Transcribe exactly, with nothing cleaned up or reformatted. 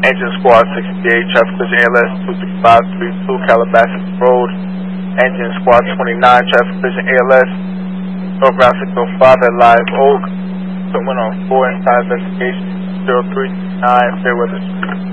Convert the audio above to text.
Engine Squad sixty-eight, traffic collision A L S two three five three two, Calabasas Road. Engine Squad twenty-nine, traffic collision A L S, northbound six oh five at Live Oak. Equipment on four inside investigation zero three nine, Fairweather Street.